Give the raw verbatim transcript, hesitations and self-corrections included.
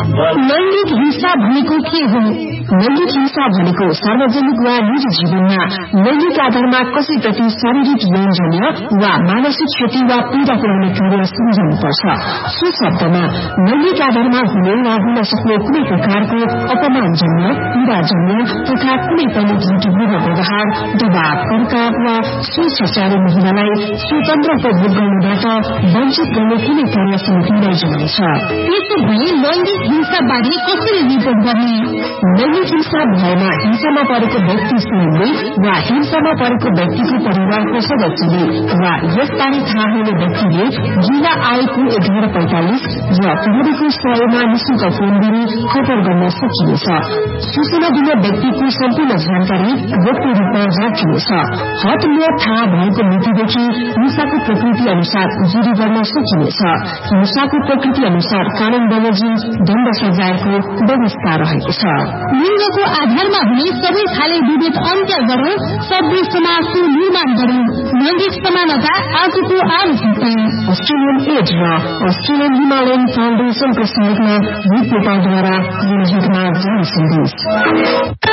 लैंगिक हिंसा भनेको के हो? लैंगिक हिंसा भनेको सार्वजनिक वा निजी जीवनमा लैंगिक आधारमा कसैप्रति शारीरिक यौनजन्य वा मानसिक क्षति वा पीड़ा पुर्याउने कार्य सम्झनुपर्छ। सो शब्दमा लैंगिक आधारमा हुने वा हुन सक्ने कुनै प्रकारको अपमानजन्य, पीड़ाजन्य तथा कुनै पनि झुटो व्यवहार, दबाव, पर्काव वा स्वेच्छाचारी महिलालाई स्वतन्त्रको भोग गर्नबाट वञ्चित गर्ने कुनै कार्य सम्झिँदै जानेछ। त्यसो भए लैंगिक हिंसा बारे कसरी रिपोर्ट गर्ने? लैंगिक हिंसा भएमा हिंसामा परेको व्यक्ति स्वयंले वा हिंसामा परेको व्यक्तिको परिवारको सदस्यले वा यसबारे थाहा हुने व्यक्तिले जिल्ला आएको एघार पैंतालिस र प्रहरीको सहयोगमा निशुल्क फोन गरी खबर गर्न सकिनेछ। सूचना दिने व्यक्तिको सम्पूर्ण जानकारी गोप्य रूपमा राखिनेछ। हदमा थाहा भएको मितिदेखि हिंसाको प्रकृति अनुसार जुरी गर्न सकिनेछ। हिंसाको प्रकृति अनुसार कानून बमोजिम दण्ड सजायको व्यवस्था रहेको छ। लिङ्गको आधारमा हुने सबै खाले विभेद अन्त्य गरौं, सभ्य समाजको निर्माण गरौं। लैंगिक समानता आजको आवश्यकता। अस्ट्रेलियन एड र अस्ट्रेलियन हिमालयन फाउन्डेशनको सहयोगमा रिपोर्टरद्वारा जारी सन्देश।